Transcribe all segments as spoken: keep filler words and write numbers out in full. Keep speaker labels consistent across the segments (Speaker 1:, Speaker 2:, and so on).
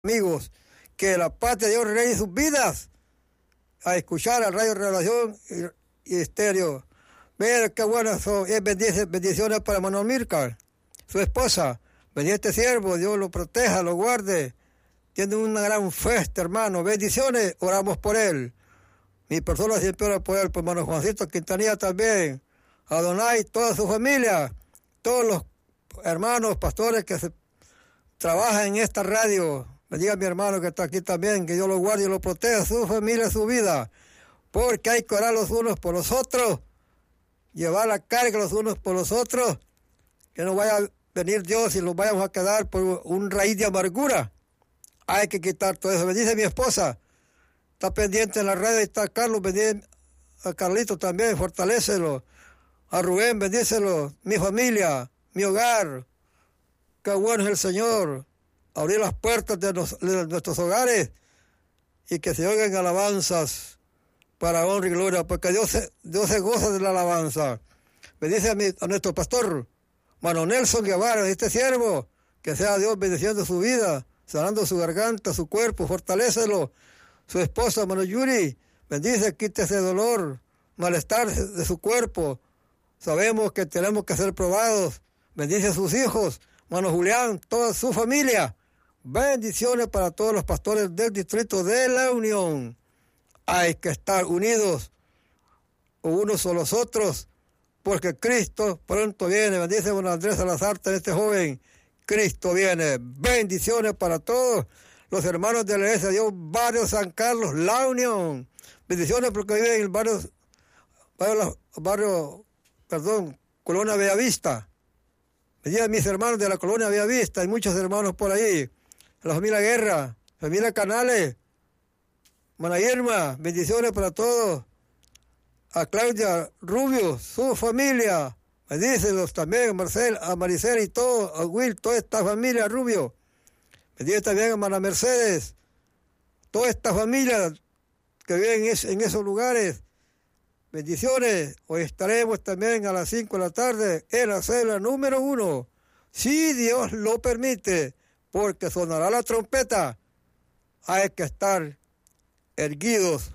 Speaker 1: amigos, que la paz de Dios reine sus vidas, a escuchar a Radio Revelación y, y Estéreo. Mira qué buenas son, es bendiciones, bendiciones para Manuel Mirka, su esposa. Bendice este siervo, Dios lo proteja, lo guarde. Tiene una gran fiesta, hermano. Bendiciones, oramos por él. Mi persona siempre ora por él, por hermano Juancito Quintanilla también. Adonai, toda su familia, todos los hermanos, pastores que se trabajan en esta radio. Bendiga a mi hermano que está aquí también, que Dios lo guarde y lo proteja, su familia, su vida. Porque hay que orar los unos por los otros, llevar la carga los unos por los otros, que no vaya a venir Dios y nos vayamos a quedar por un raíz de amargura. Hay que quitar todo eso. Bendice a mi esposa, está pendiente en la radio, está Carlos, bendice a Carlito también, fortalécelo. A Rubén, bendícelo, mi familia, mi hogar. Qué bueno es el Señor. Abrir las puertas de, nos, de nuestros hogares y que se oigan alabanzas para honra y gloria, porque Dios se, Dios se goza de la alabanza. Bendice a, mi, a nuestro pastor, Mano Nelson Guevara, este siervo, que sea Dios bendiciendo su vida, sanando su garganta, su cuerpo, fortalécelo. Su esposa, Mano Yuri, bendice, quite ese dolor, malestar de su cuerpo. Sabemos que tenemos que ser probados. Bendice a sus hijos, Mano Julián, toda su familia. Bendiciones para todos los pastores del distrito de La Unión. Hay que estar unidos unos a los otros, porque Cristo pronto viene. Bendice a don Andrés Salazar, este joven. Cristo viene. Bendiciones para todos los hermanos de la iglesia de Dios, barrio San Carlos, La Unión. Bendiciones porque viven en el barrio, barrio, barrio perdón, Colonia Bellavista. Bendiga a mis hermanos de la Colonia Bellavista, hay muchos hermanos por ahí. La familia Guerra, familia Canales, Mana Irma, bendiciones para todos. A Claudia Rubio, su familia, bendícelos también, a Marcel, a Maricel y todo, a Will, toda esta familia Rubio. Bendice también a Mana Mercedes, toda esta familia que viven en esos lugares. Bendiciones. Hoy estaremos también a las cinco de la tarde en la célula número uno, si Dios lo permite, porque sonará la trompeta. Hay que estar erguidos,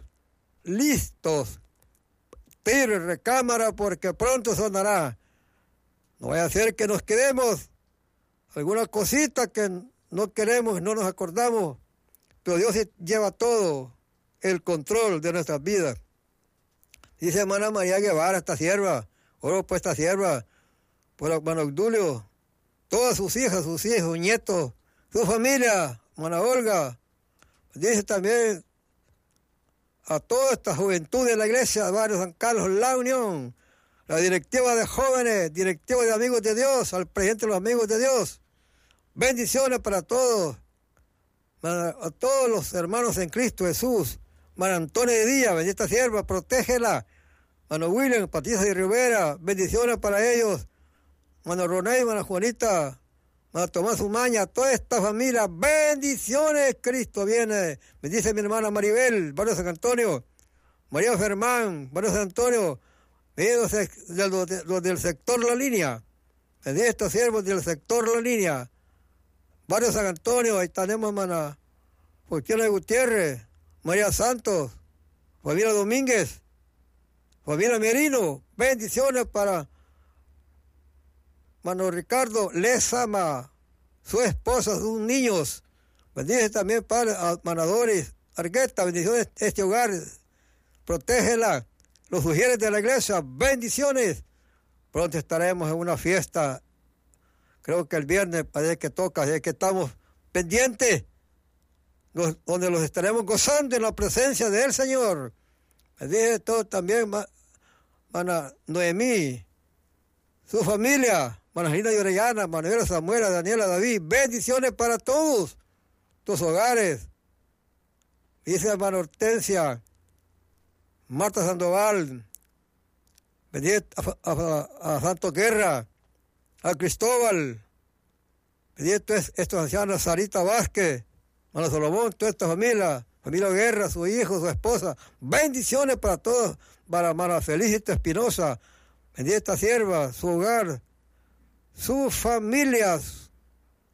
Speaker 1: listos, tiro y recámara, porque pronto sonará. No vaya a ser que nos quedemos alguna cosita que no queremos, no nos acordamos, pero Dios lleva todo el control de nuestras vidas. Dice hermana María Guevara, esta sierva, oro por esta sierva, por hermano Obdulio, todas sus hijas, sus hijos, nietos, su familia, hermana Olga. Dice también a toda esta juventud de la iglesia, barrio San Carlos, La Unión, la directiva de jóvenes, directiva de amigos de Dios, al presidente de los amigos de Dios. Bendiciones para todos, a todos los hermanos en Cristo Jesús. Mano Antonio de Díaz, bendita sierva, protégela. Mano William, Patricia de Rivera, bendiciones para ellos. Mano Ronay, Mano Juanita, Mano Tomás Umaña, toda esta familia, bendiciones, Cristo viene. Bendice mi hermana Maribel, barrio San Antonio. María Germán, barrio San Antonio. Bendice los, de, los del sector La Línea. Bendice estos siervos del sector La Línea. Barrio San Antonio, ahí tenemos Mana Fabiana Gutiérrez, María Santos, Fabiana Domínguez, Fabiana Merino, bendiciones para Mano Ricardo Lezama, su esposa, sus niños. Bendice también para Manadores Argueta, bendiciones este hogar, protégela. Los sugieres de la iglesia, bendiciones. Pronto estaremos en una fiesta, creo que el viernes, parece que toca, así que estamos pendientes, Los, donde los estaremos gozando en la presencia del Señor. Bendice todo también, Mana Noemí, su familia, Mana Gina y Orellana, Manuela Samuela, Daniela David, bendiciones para todos tus hogares. Dice hermana Hortensia, Marta Sandoval, bendice a, a, a Santo Guerra, a Cristóbal, bendice estos ancianos, Sarita Vázquez, Mano Salomón, toda esta familia, familia Guerra, su hijo, su esposa, bendiciones para todos, para Mara Felicita Espinosa, bendice esta sierva, su hogar, sus familias,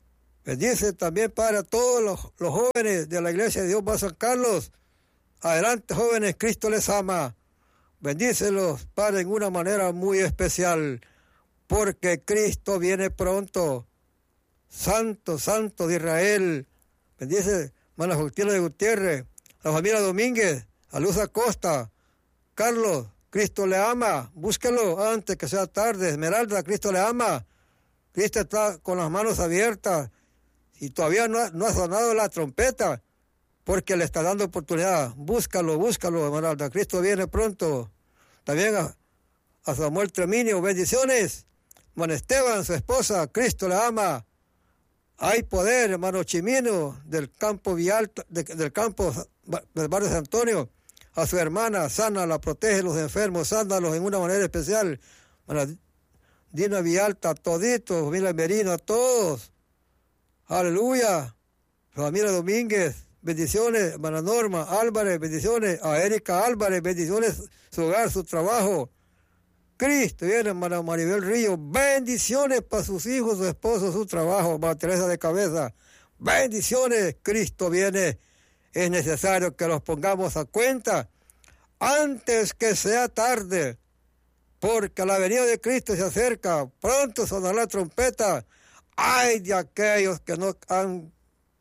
Speaker 1: Bendice también, Padre, a todos los, los jóvenes de la Iglesia de Dios para San Carlos. Adelante, jóvenes, Cristo les ama. Bendícelos, Padre, en una manera muy especial, porque Cristo viene pronto. Santo, Santo de Israel. Bendice, hermana Justina de Gutiérrez, la familia Domínguez, a Luz Acosta, Carlos, Cristo le ama. Búsquelo antes que sea tarde. Esmeralda, Cristo le ama. Cristo está con las manos abiertas y todavía no ha, no ha sonado la trompeta, porque le está dando oportunidad. Búscalo, búscalo, Esmeralda. Cristo viene pronto. También a, a Samuel Treminio, bendiciones. Hermano Esteban, su esposa, Cristo le ama. Hay poder, hermano Chimino, del campo Villalta, de, del campo del barrio San Antonio. A su hermana, sánala, protege los enfermos, sánalos en una manera especial. Hermana Dina Villalta, toditos, familia Merino, a todos. Aleluya. Familia Domínguez, bendiciones. Hermana Norma Álvarez, bendiciones. A Erika Álvarez, bendiciones. Su hogar, su trabajo. Cristo viene, hermana Maribel Río. Bendiciones para sus hijos, su esposo, su trabajo. Hermana Teresa de Cabeza. Bendiciones. Cristo viene. Es necesario que los pongamos a cuenta antes que sea tarde, porque la venida de Cristo se acerca. Pronto sonará la trompeta. Ay de aquellos que no han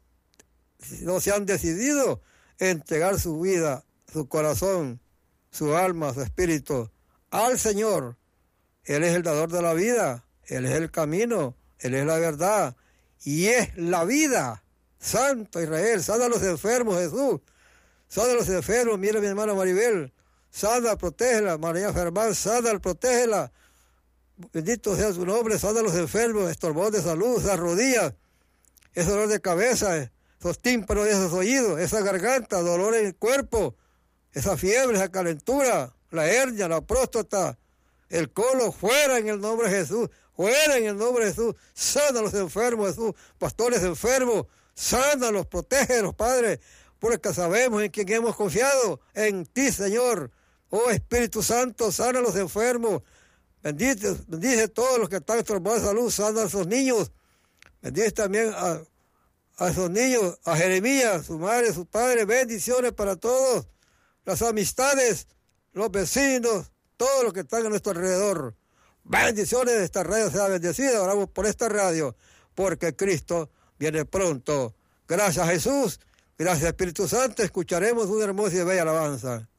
Speaker 1: no se han decidido entregar su vida, su corazón, su alma, su espíritu al Señor. Él es el dador de la vida, Él es el camino, Él es la verdad y es la vida. Santo Israel, sana a los enfermos, Jesús. Sana a los enfermos, mira mi hermana Maribel. Sana, protégela, María Germán, sana, protégela. Bendito sea su nombre, sana a los enfermos, estorbos de salud, esas rodillas, ese dolor de cabeza, esos tímpanos y esos oídos, esa garganta, dolor en el cuerpo, esa fiebre, esa calentura, la hernia, la próstata, el colon, fuera en el nombre de Jesús, fuera en el nombre de Jesús. Sana a los enfermos, Jesús, pastores enfermos, sánalos, protégelos, Padre, porque sabemos en quién hemos confiado, en ti, Señor. Oh Espíritu Santo, sana a los enfermos. Bendice, bendice a todos los que están estorbados de salud, sana a esos niños. Bendice también a, a esos niños, a Jeremías, su madre, su padre. Bendiciones para todos, las amistades, los vecinos, todos los que están a nuestro alrededor. Bendiciones, de esta radio sea bendecida. Oramos por esta radio, porque Cristo viene pronto. Gracias, Jesús. Gracias, Espíritu Santo. Escucharemos una hermosa y bella alabanza.